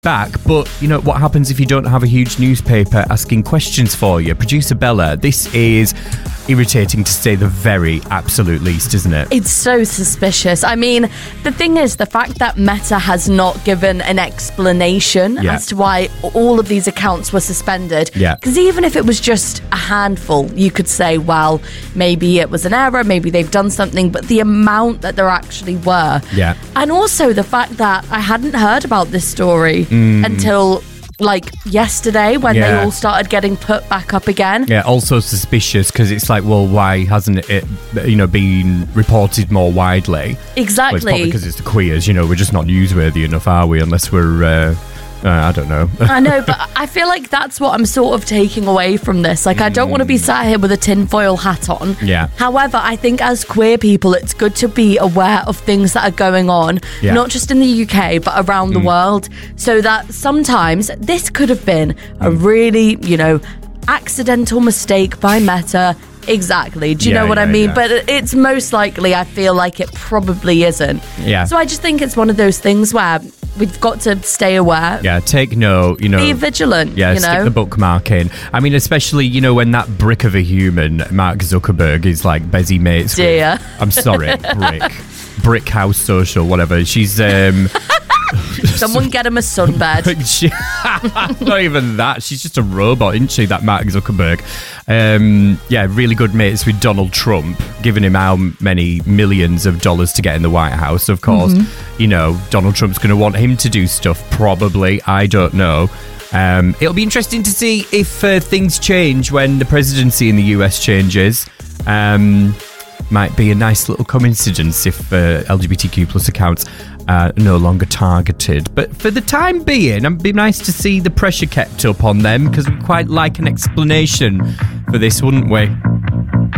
back, but you know what happens if you don't have a huge newspaper asking questions for you? Producer Bella, this is irritating to say the very absolute least, isn't it? It's so suspicious. I mean, the thing is, the fact that Meta has not given an explanation as to why all of these accounts were suspended. Yeah. Because even if it was just a handful, you could say, well, maybe it was an error, maybe they've done something, but the amount that there actually were. Yeah. And also the fact that I hadn't heard about this story until like yesterday when they all started getting put back up again. Yeah, also suspicious because it's like, well, why hasn't it, been reported more widely? Exactly. Well, it's probably because it's the queers, we're just not newsworthy enough, are we? Unless we're, I don't know. I know, but I feel like that's what I'm sort of taking away from this. Like, I don't want to be sat here with a tinfoil hat on. Yeah. However, I think as queer people, it's good to be aware of things that are going on, not just in the UK, but around the world, so that sometimes this could have been a really, accidental mistake by Meta. Exactly. Do you know what I mean? Yeah. But it's most likely, I feel like it probably isn't. Yeah. So I just think it's one of those things where we've got to stay aware. Yeah, take note, Be vigilant, Yeah, stick the bookmark in. I mean, especially, when that brick of a human, Mark Zuckerberg, is like busy mates Dear. with. I'm sorry, Brick House Social, whatever. She's... Someone get him a sunbed. Not even that. She's just a robot, isn't she, that Mark Zuckerberg? Really good mates with Donald Trump, giving him how many millions of dollars to get in the White House. Of course, Donald Trump's going to want him to do stuff, probably. I don't know. It'll be interesting to see if things change when the presidency in the US changes. Might be a nice little coincidence if LGBTQ plus accounts are no longer targeted. But for the time being, it'd be nice to see the pressure kept up on them because we'd quite like an explanation for this, wouldn't we?